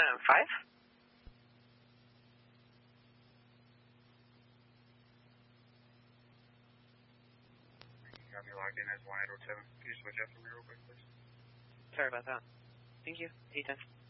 2005? You got me logged in as 1807. Can you switch up for me real quick, please? Sorry about that. Thank you. 810.